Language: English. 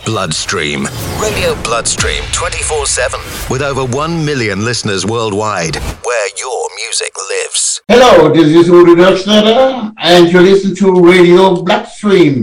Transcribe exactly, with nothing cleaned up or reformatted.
Bloodstream. Radio Bloodstream twenty-four seven. With over one million listeners worldwide, where your music lives. Hello, this is Uri Doksnada, and you listen to Radio Bloodstream.